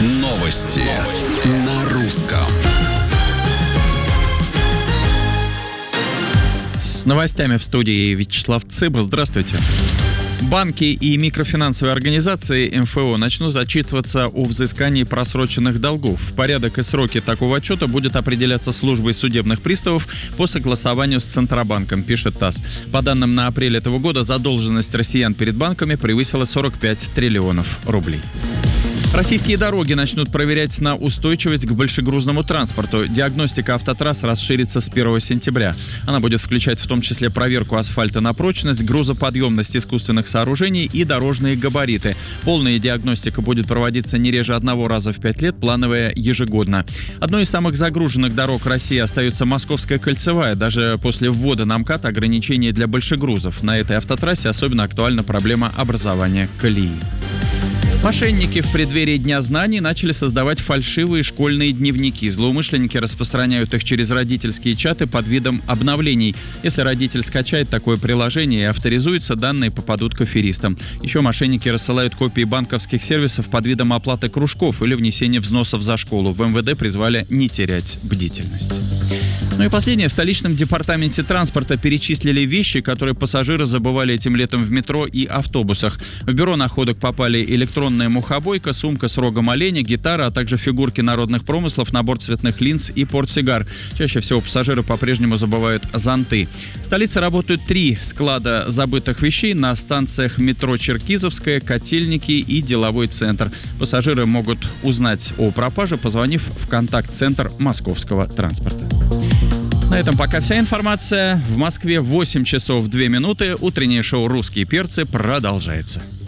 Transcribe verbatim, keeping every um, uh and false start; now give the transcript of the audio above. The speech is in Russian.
Новости на русском. С новостями в студии Вячеслав Цыба. Здравствуйте. Банки и микрофинансовые организации эм эф о начнут отчитываться о взыскании просроченных долгов. Порядок и сроки такого отчета будет определяться службой судебных приставов по согласованию с Центробанком, пишет ТАСС. По данным на апрель этого года, задолженность россиян перед банками превысила сорок пять триллионов рублей. Российские дороги начнут проверять на устойчивость к большегрузному транспорту. Диагностика автотрасс расширится с первого сентября. Она будет включать в том числе проверку асфальта на прочность, грузоподъемность искусственных сооружений и дорожные габариты. Полная диагностика будет проводиться не реже одного раза в пять лет, плановая ежегодно. Одной из самых загруженных дорог России остается Московская кольцевая. Даже после ввода на МКАД ограничений для большегрузов. На этой автотрассе особенно актуальна проблема образования колеи. Мошенники в преддверии Дня знаний начали создавать фальшивые школьные дневники. Злоумышленники распространяют их через родительские чаты под видом обновлений. Если родитель скачает такое приложение и авторизуется, данные попадут к аферистам. Еще мошенники рассылают копии банковских сервисов под видом оплаты кружков или внесения взносов за школу. В эм вэ дэ призвали не терять бдительность. Ну и последнее. В столичном департаменте транспорта перечислили вещи, которые пассажиры забывали этим летом в метро и автобусах. В бюро находок попали электронные мухобойка, сумка с рогом оленя, гитара, а также фигурки народных промыслов, набор цветных линз и портсигар. Чаще всего пассажиры по-прежнему забывают зонты. В столице работают три склада забытых вещей на станциях метро Черкизовская, Котельники и Деловой центр. Пассажиры могут узнать о пропаже, позвонив в контакт-центр московского транспорта. На этом пока вся информация. В Москве восемь часов две минуты. Утреннее шоу «Русские перцы» продолжается.